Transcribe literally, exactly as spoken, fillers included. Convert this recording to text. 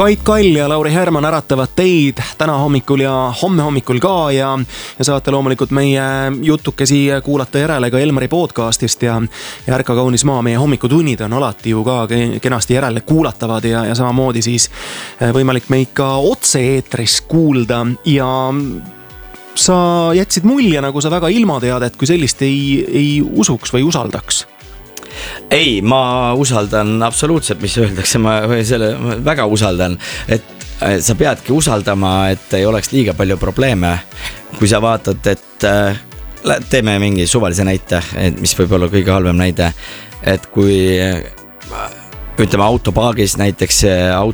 Kait Kall ja Lauri Herman äratavad teid täna hommikul ja homme hommikul ka ja, ja saate loomulikult meie jutukesi kuulata järele ka Elmari podcastist ja, ja Ärka kaunis maa, meie hommikutunnid on alati ju ka kenasti järele kuulatavad ja, ja samamoodi siis võimalik meid ka otse-eetris kuulda ja sa jätsid mulje, nagu sa väga ilmateadet kui sellist ei, ei usuks või usaldaks. Ei, ma usaldan absoluutselt, mis öeldakse, ma selle väga usaldan, et sa peadki usaldama, et ei oleks liiga palju probleeme. Kui sa vaatad, et teeme mingi suvalise näite, mis võib olla kõige halvem näide, et kui ütleme autopaagis näiteks auto